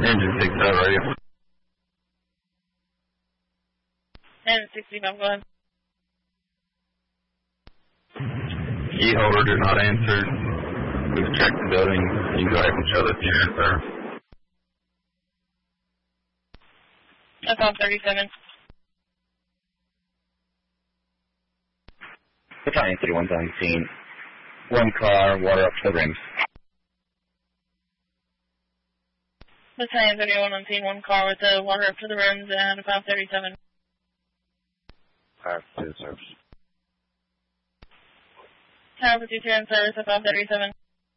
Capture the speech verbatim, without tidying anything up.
Engine six out radio. And sixty-five, go ahead. Key holder did not answer. We've checked the building. You can go ahead and show this unit, sir. That's all thirty-seven. Battalion thirty-one's on scene. One car, water up to the rims. Battalion thirty-one on scene, one car with the water up to the rims and about thirty-seven. Five to the service. Tower fifty-two in service, about thirty-seven.